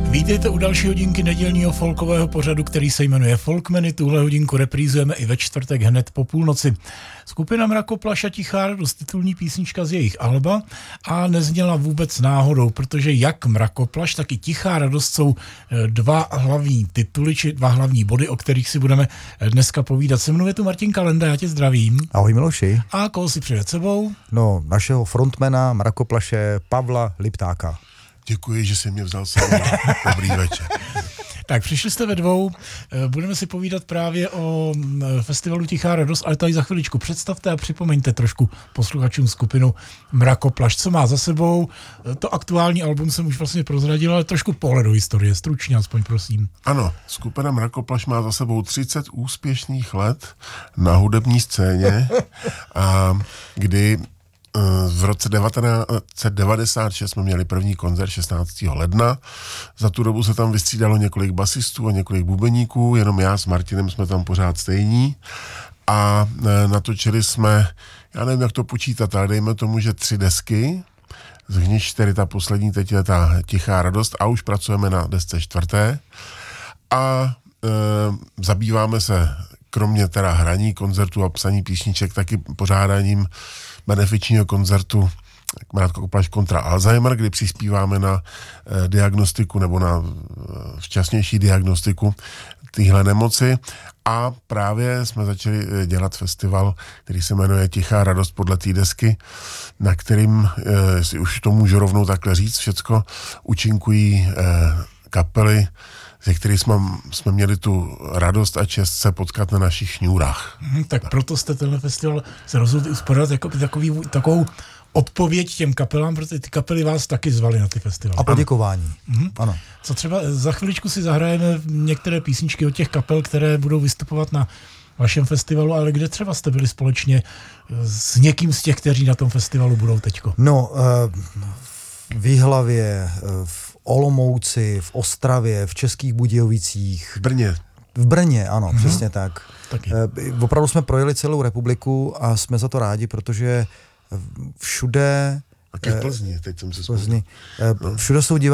Vítejte u další hodinky nedělního folkového pořadu, který se jmenuje Folkmeny. Tuhle hodinku reprízujeme i ve čtvrtek hned po půlnoci. Skupina Mrakoplaš a Tichá radost, titulní písnička z jejich alba, a nezněla vůbec náhodou, protože jak Mrakoplaš, tak i Tichá radost jsou dva hlavní tituly, či dva hlavní body, o kterých si budeme dneska povídat. Se mnou je tu Martin Kalenda, já tě zdravím. Ahoj Miloši. A koho si před sebou? No, našeho frontmana Mrakoplaše Pavla Liptáka. Děkuji, že jsi mě vzal sebou. Dobrý večer. Tak, přišli jste ve dvou, budeme si povídat právě o festivalu Tichá radost, ale tady za chviličku představte a připomeňte trošku posluchačům skupinu Mrakoplaš, co má za sebou. To aktuální album jsem už vlastně prozradil, ale trošku pohled do historie, stručně aspoň, prosím. Ano, skupina Mrakoplaš má za sebou 30 úspěšných let na hudební scéně, a kdy v roce 1996 jsme měli první koncert 16. ledna. Za tu dobu se tam vystřídalo několik basistů a několik bubeníků, jenom já s Martinem jsme tam pořád stejní. A natočili jsme, já nevím, jak to počítat, ale dejme tomu, že 3 desky, z nich 4, ta poslední, teď je ta Tichá radost, a už pracujeme na desce 4. A zabýváme se, kromě teda hraní koncertů a psaní písniček, taky pořádáním benefičního koncertu Mrakoplaš kontra Alzheimer, kdy přispíváme na diagnostiku nebo na včasnější diagnostiku téhle nemoci. A právě jsme začali dělat festival, který se jmenuje Tichá radost podle té desky, na kterým, si už to můžu rovnou takhle říct, všecko účinkují kapely, ze kterých jsme měli tu radost a čest se potkat na našich šňůrách. Tak proto jste tenhle festival se rozhodli uspořádat jako takovou odpověď těm kapelám, protože ty kapely vás taky zvali na ty festivaly. A poděkování. Ano. Co třeba za chviličku si zahrajeme některé písničky od těch kapel, které budou vystupovat na vašem festivalu, ale kde třeba jste byli společně s někým z těch, kteří na tom festivalu budou teďko? No, v Jihlavě, v Olomouci, v Ostravě, v Českých Budějovicích. V Brně, ano, přesně tak. Taky. Opravdu jsme projeli celou republiku a jsme za to rádi, protože všude... Taky v Plzni, teď jsem se všude jsou